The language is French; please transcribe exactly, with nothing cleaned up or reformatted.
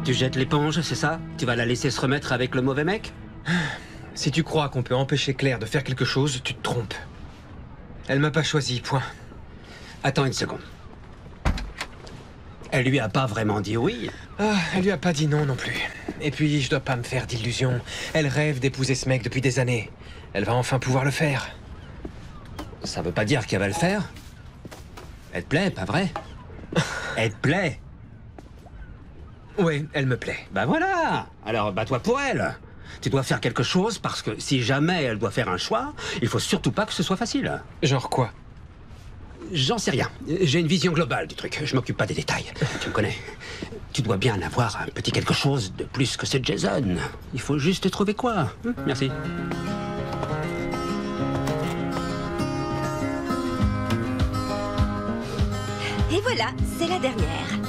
Tu jettes l'éponge, c'est ça? Tu vas la laisser se remettre avec le mauvais mec? Si tu crois qu'on peut empêcher Claire de faire quelque chose, tu te trompes. Elle m'a pas choisi, point. Attends une seconde. Elle lui a pas vraiment dit oui? Ah, elle lui a pas dit non non plus. Et puis, je dois pas me faire d'illusions. Elle rêve d'épouser ce mec depuis des années. Elle va enfin pouvoir le faire. Ça veut pas dire qu'elle va le faire. Elle te plaît, pas vrai? Elle te plaît? Ouais, elle me plaît. Bah voilà. Alors bats-toi pour elle. Tu dois faire quelque chose parce que si jamais elle doit faire un choix, il faut surtout pas que ce soit facile. Genre quoi? J'en sais rien. J'ai une vision globale du truc. Je m'occupe pas des détails. Tu me connais. Tu dois bien avoir un petit quelque chose de plus que ce Jason. Il faut juste trouver quoi. Merci. Et voilà, c'est la dernière.